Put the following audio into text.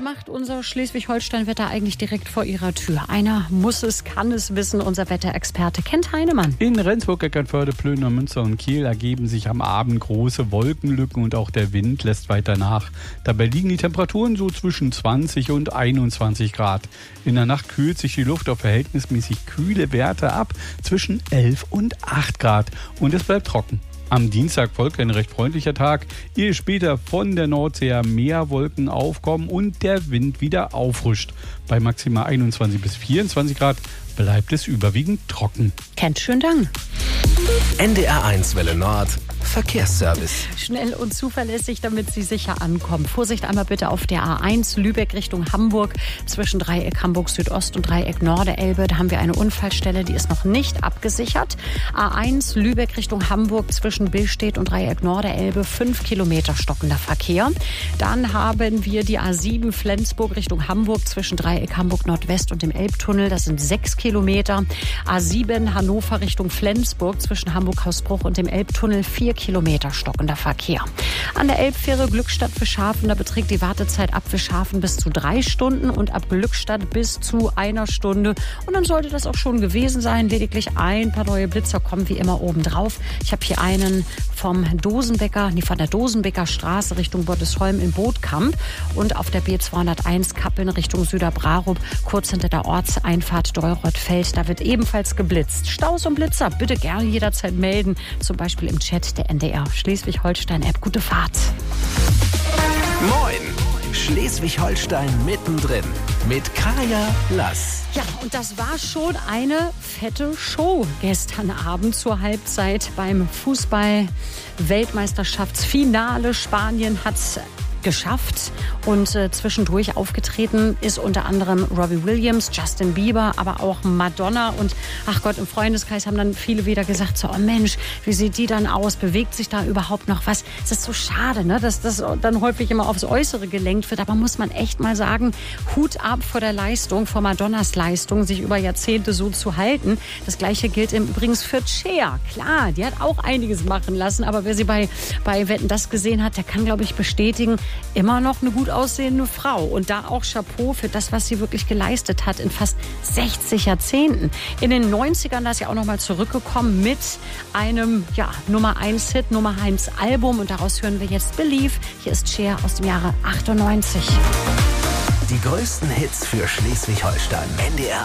macht unser Schleswig-Holstein-Wetter eigentlich direkt vor ihrer Tür? Einer muss es, kann es wissen, unser Wetterexperte Kent Heinemann. In Rendsburg, Eckernförde, Plöner, Münster und Kiel ergeben sich am Abend große Wolkenlücken und auch der Wind lässt weiter nach. Dabei liegen die Temperaturen so zwischen 20 und 21 Grad. In der Nacht kühlt sich die Luft auf verhältnismäßig kühle Werte ab, zwischen 11 und 8 Grad. Und es bleibt trocken. Am Dienstag folgt ein recht freundlicher Tag, ehe später von der Nordsee mehr Wolken aufkommen und der Wind wieder auffrischt. Bei maximal 21 bis 24 Grad bleibt es überwiegend trocken. Kent, schönen Dank. NDR1 Welle Nord Verkehrsservice. Schnell und zuverlässig, damit Sie sicher ankommen. Vorsicht einmal bitte auf der A1 Lübeck Richtung Hamburg zwischen Dreieck Hamburg Südost und Dreieck Norderelbe. Da haben wir eine Unfallstelle, die ist noch nicht abgesichert. A1 Lübeck Richtung Hamburg zwischen Billstedt und Dreieck Norderelbe 5 Kilometer stockender Verkehr. Dann haben wir die A7 Flensburg Richtung Hamburg zwischen Dreieck Hamburg Nordwest und dem Elbtunnel. Das sind 6 Kilometer. A7 Hannover Richtung Flensburg zwischen Hamburg-Hausbruch und dem Elbtunnel 4 Kilometer stockender Verkehr. An der Elbfähre Glückstadt Fischhafen, da beträgt die Wartezeit ab Fischhafen bis zu 3 Stunden und ab Glückstadt bis zu 1 Stunde. Und dann sollte das auch schon gewesen sein. Lediglich ein paar neue Blitzer kommen wie immer obendrauf. Ich habe hier einen von der Dosenbecker Straße Richtung Bottesholm in Bootkamp und auf der B201 Kappeln Richtung Süderbrarup, kurz hinter der Ortseinfahrt Deurothfeld. Da wird ebenfalls geblitzt. Staus und Blitzer bitte gerne jederzeit melden, zum Beispiel im Chat der NDR Schleswig-Holstein-App. Gute Fahrt. Moin! Schleswig-Holstein mittendrin mit Kaya Lass. Ja, und das war schon eine fette Show gestern Abend zur Halbzeit beim Fußball-Weltmeisterschaftsfinale. Spanien hat's geschafft und zwischendurch aufgetreten ist unter anderem Robbie Williams, Justin Bieber, aber auch Madonna und ach Gott, im Freundeskreis haben dann viele wieder gesagt, so, oh Mensch, wie sieht die dann aus, bewegt sich da überhaupt noch was? Es ist so schade, ne, dass das dann häufig immer aufs Äußere gelenkt wird, aber muss man echt mal sagen, Hut ab vor der Leistung, vor Madonnas Leistung, sich über Jahrzehnte so zu halten. Das Gleiche gilt übrigens für Cher. Klar, die hat auch einiges machen lassen, aber wer sie bei Wetten, das gesehen hat, der kann, glaube ich, bestätigen, immer noch eine gut aussehende Frau. Und da auch Chapeau für das, was sie wirklich geleistet hat in fast 60 Jahrzehnten. In den 90ern ist ja auch noch mal zurückgekommen mit einem Nummer 1 Hit, Nummer 1 Album. Und daraus hören wir jetzt Believe. Hier ist Cher aus dem Jahre 98. Die größten Hits für Schleswig-Holstein. NDR